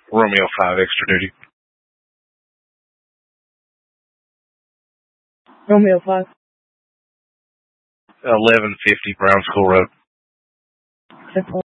Romeo 5 extra duty. Romeo 5. 1150 Brown School Road. Central.